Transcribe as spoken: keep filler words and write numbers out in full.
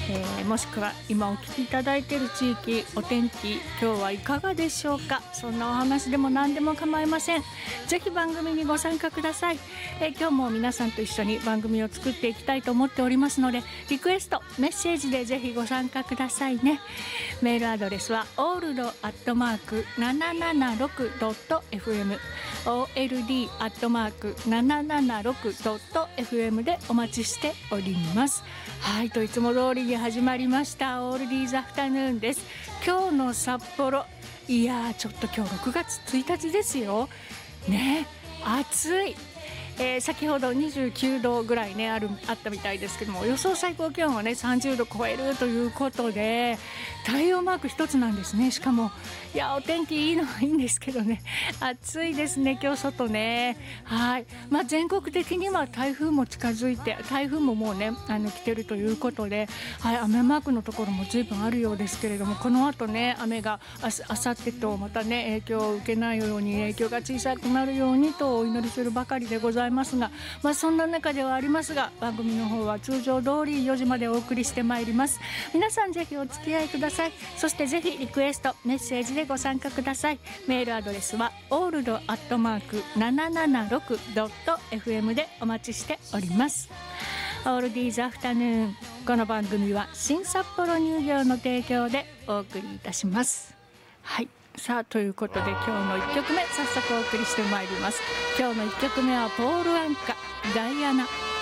えー、もしくは今お聞きいただいている地域、お天気今日はいかがでしょうか。そんなお話でも何でも構いません。ぜひ番組にご参加ください。えー、今日も皆さんと一緒に番組を作っていきたいと思っておりますので、リクエストメッセージでぜひご参加くださいね。メールアドレスは オールド アットマーク ななななろく ドット エフエム オーエルディー アットマーク ななななろく ドット エフエム でお待ちしております。はいといつも通りに始まりましたオールディーズアフタヌーンです。今日の札幌、いやーちょっと今日ろくがつついたちですよね。暑い、えー、先ほどにじゅうきゅうどぐらいねあるあったみたいですけども、予想最高気温はねさんじゅうど超えるということで、太陽マーク一つなんですね。しかもいやお天気いいのはいいんですけどね、暑いですね今日外ね。はい、まあ、全国的には台風も近づいて、台風ももうねあの来てるということで、はい、雨マークのところも随分あるようですけれども、この後ね雨があさってとまたね影響を受けないように、影響が小さくなるようにとお祈りするばかりでございますが、まあ、そんな中ではありますが、番組の方は通常通りよじまでお送りしてまいります。皆さんぜひお付き合いください。そしてぜひリクエストメッセージでご参加ください。メールアドレスは オールド アットマーク ななななろく ドット エフエム でお待ちしております。オールディーズアフタヌーン、この番組は新札幌乳業の提供でお送りいたします。はい、さあということで今日のいっきょくめ早速お送りしてまいります。今日のいっきょくめはポール・アンカ、ダイアナ。